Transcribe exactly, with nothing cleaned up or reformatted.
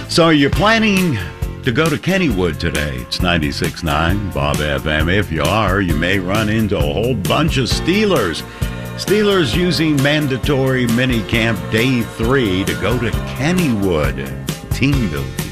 So you're planning to go to Kennywood today. It's ninety-six point nine Bob F M. If you are, you may run into a whole bunch of Steelers. Steelers using mandatory minicamp day three to go to Kennywood. Team building.